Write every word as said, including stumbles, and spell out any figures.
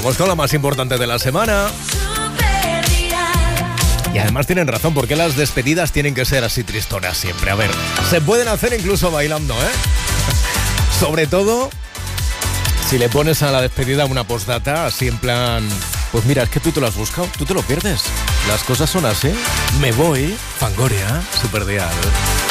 Vamos con la más importante de la semana. Y además tienen razón, porque las despedidas tienen que ser así tristonas siempre. A ver, se pueden hacer incluso bailando, ¿eh? Sobre todo si le pones a la despedida una postdata así en plan... Pues mira, es que tú te lo has buscado, tú te lo pierdes. Las cosas son así. Me voy, Fangoria, Superdial.